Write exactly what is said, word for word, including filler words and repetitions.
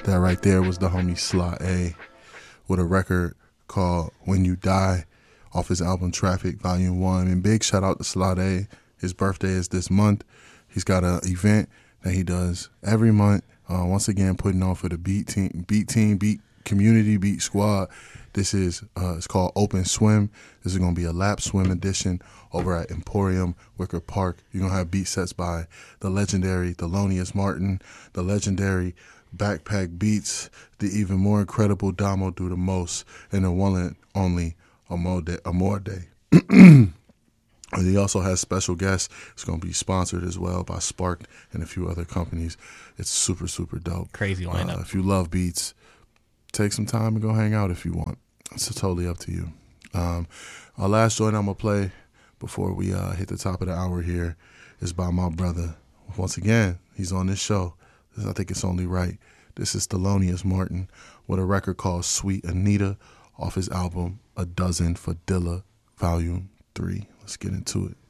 That right there was the homie Sly A with a record called When You Die off his album Traffic Volume one. And big shout out to Sly A. His birthday is this month. He's got an event that he does every month. Uh, once again, putting on for the Beat Team, Beat Team, Beat Community, Beat Squad. This is, uh, it's called Open Swim. This is going to be a lap swim edition over at Emporium, Wicker Park. You're going to have beat sets by the legendary Thelonious Martin, the legendary Backpack Beats, the even more incredible Damo Do the Most, and the one and only Amore Amore Day. He also has special guests. It's going to be sponsored as well by Sparked and a few other companies. It's super, super dope. Crazy lineup. Uh, if you love beats, take some time and go hang out if you want. It's totally up to you. Um, our last joint I'm going to play before we uh, hit the top of the hour here is by my brother. Once again, he's on this show. I think it's only right. This is Thelonious Martin with a record called Sweet Anita off his album A Dozen for Dilla, Volume three. Let's get into it.